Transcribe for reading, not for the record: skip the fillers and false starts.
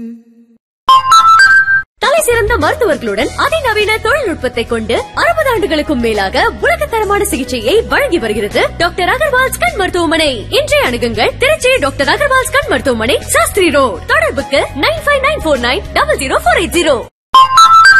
தலை சிறந்த மருத்துவர்களுடன் அதிநவீன தொழில்நுட்பத்தை கொண்டு 60 ஆண்டுகளுக்கும் மேலாக உலகத்தரமான சிகிச்சையை வழங்கி வருகிறது டாக்டர் அகர்வால்ஸ் கண் மருத்துவமனை. இன்றைய அணுகுங்கள் திருச்சி டாக்டர் அகர்வால்ஸ் கண் மருத்துவமனை, சாஸ்திரி ரோட். தொடர்புக்கு 9594900480.